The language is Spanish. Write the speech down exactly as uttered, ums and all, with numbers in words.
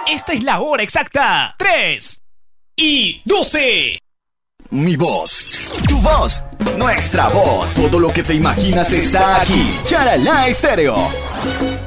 Esta es la hora exacta. tres y doce. Mi voz, tu voz, nuestra voz. Todo lo que te imaginas está aquí. Charalá Estéreo.